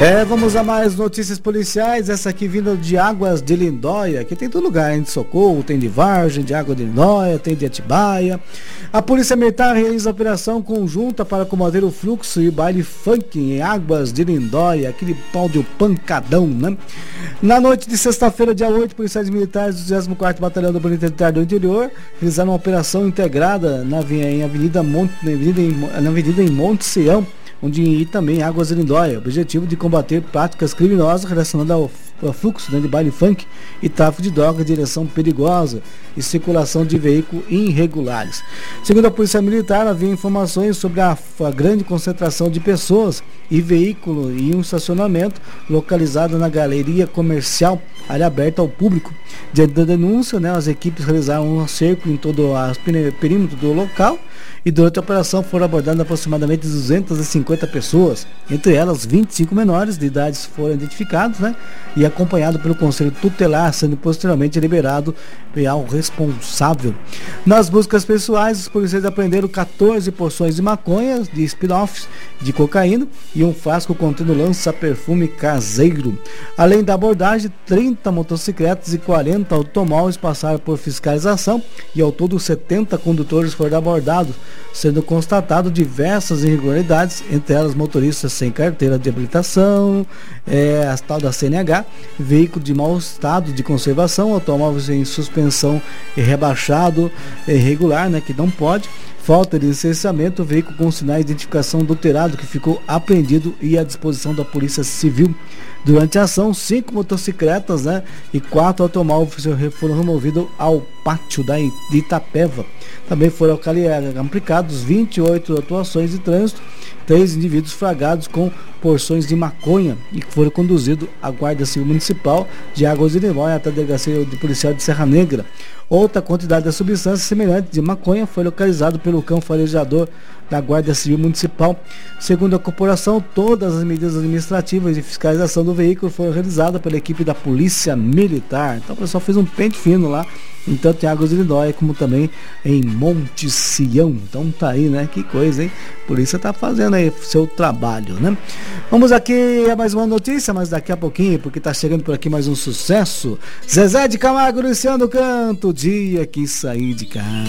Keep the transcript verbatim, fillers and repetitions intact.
É, vamos a mais notícias policiais, essa aqui vindo de Águas de Lindóia, que tem todo lugar, hein? De Socorro, tem de Vargem, de Água de Lindóia, tem de Atibaia. A Polícia Militar realiza operação conjunta para combater o fluxo e baile funk em Águas de Lindóia, aquele pau de pancadão, né? Na noite de sexta-feira, dia oito, policiais militares do vigésimo quarto Batalhão do Militar do Interior realizaram uma operação integrada na, em Avenida Monte, na Avenida em, na Avenida em Monte Sião, onde e também Águas de Lindóia, objetivo de combater práticas criminosas relacionadas ao, ao fluxo, né, de baile funk e tráfico de drogas, direção perigosa e circulação de veículos irregulares. Segundo a Polícia Militar, havia informações sobre a, a grande concentração de pessoas e veículos em um estacionamento localizado na galeria comercial, área aberta ao público. Diante da denúncia, né, as equipes realizaram um cerco em todo o perímetro do local e durante a operação foram abordadas aproximadamente duzentas e cinquenta pessoas, entre elas vinte e cinco menores de idade foram identificados, né, e acompanhado pelo Conselho Tutelar, sendo posteriormente liberado ao responsável. Nas buscas pessoais, os policiais apreenderam quatorze porções de maconha, de spin-offs, de cocaína e um frasco contendo lança-perfume caseiro. Além da abordagem, trinta motocicletas e quarenta automóveis passaram por fiscalização e ao todo setenta condutores foram abordados, sendo constatado diversas irregularidades, entre elas motoristas sem carteira de habilitação, é, a tal da C N H, veículo de mau estado de conservação, automóveis em suspensão e rebaixado irregular, né, que não pode, falta de licenciamento, veículo com sinais de identificação adulterado que ficou apreendido e à disposição da Polícia Civil. Durante a ação, cinco motocicletas, né, e quatro automóveis foram removidos ao pátio da Itapeva. Também foram aplicados vinte e oito atuações de trânsito, três indivíduos flagrados com porções de maconha e foram conduzidos à Guarda Civil Municipal de Águas de Lindóia até a Delegacia de Policial de Serra Negra. Outra quantidade de substância semelhante de maconha foi localizado pelo cão farejador da Guarda Civil Municipal. Segundo a corporação, todas as medidas administrativas de fiscalização do veículo foram realizadas pela equipe da Polícia Militar. Então o pessoal fez um pente fino lá, em tanto em Águas de Lindóia como também em Monte Sião. Então tá aí, né? Que coisa, hein? A polícia tá fazendo aí seu trabalho, né? Vamos aqui a mais uma notícia, mas daqui a pouquinho, porque tá chegando por aqui mais um sucesso. Zezé de Camargo, Luciano Canto, dia que saí de casa.